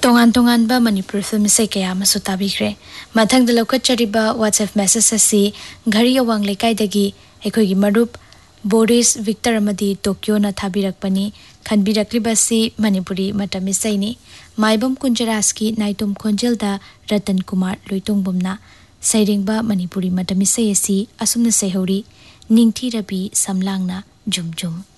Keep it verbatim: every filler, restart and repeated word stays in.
तोंगान तोंगान बा मणिपुर फिल्म से कया मसु ताबिग्रे मथंग द लौकचरिबा WhatsApp मेसेज असी घरी अवांग लेकाइदगी एखोगी मरुप बोरिस विक्टर अमदी टोक्यो ना थाबिरकपनी खनबिरकलिबसी मणिपुरी मतमिसैनी माइबम कुंजरासकी नाइतुम खोंजेलदा रतन कुमार लोइतोंगबमना सैरिंगबा मणिपुरी मतमिसै असी असुमना सेहौरी निंगथी रबी समलांगना जुम जुम।